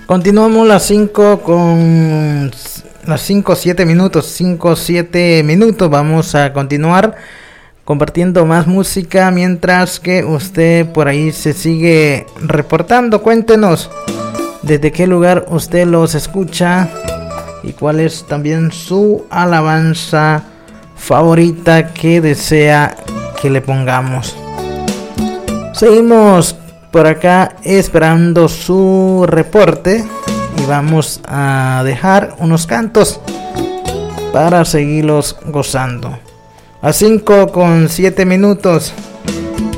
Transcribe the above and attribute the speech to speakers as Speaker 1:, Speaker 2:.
Speaker 1: Continuamos las 5 con las 7 minutos. 7 minutos. Vamos a continuar compartiendo más música mientras que usted por ahí se sigue reportando. Cuéntenos desde qué lugar usted los escucha y cuál es también su alabanza favorita que desea que le pongamos. Seguimos por acá esperando su reporte y vamos a dejar unos cantos para seguirlos gozando. A 5 con 7 minutos.